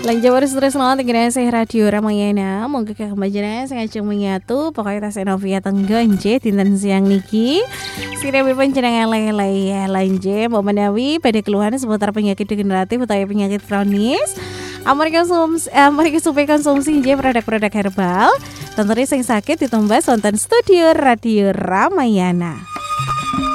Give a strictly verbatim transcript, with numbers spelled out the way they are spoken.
Lanjut terus terus nonton tinggal saya Radio Ramayana. Monggo ke kembajana saya ngajeng menyatu. Pokoknya tas Enovia tenggonje dinten siang niki. Sira panjenengan lelai ya lanje mau menawi pada keluhan seputar penyakit degeneratif atau penyakit kronis. Amari konsumsi, amari supaya konsumsi nggih produk-produk herbal. Tentunya sing sakit ditumbas wonten studio Radio Ramayana.